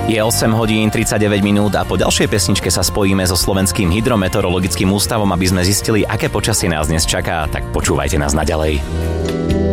Je 8 hodín 39 minút a po ďalšej pesničke sa spojíme so Slovenským hydrometeorologickým ústavom, aby sme zistili, aké počasie nás dnes čaká, tak počúvajte nás naďalej.